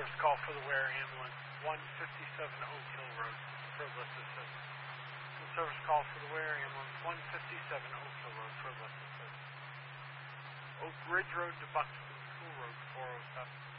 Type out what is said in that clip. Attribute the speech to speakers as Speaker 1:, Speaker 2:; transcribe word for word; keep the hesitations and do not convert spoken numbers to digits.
Speaker 1: service call for the Ware ambulance, one fifty-seven Oak Hill Road, Fred List Assist. Full service call for the Ware ambulance, one fifty-seven Oak Hill Road, Fred List Assist. Oak Ridge Road to Buxton School Road, four oh seven.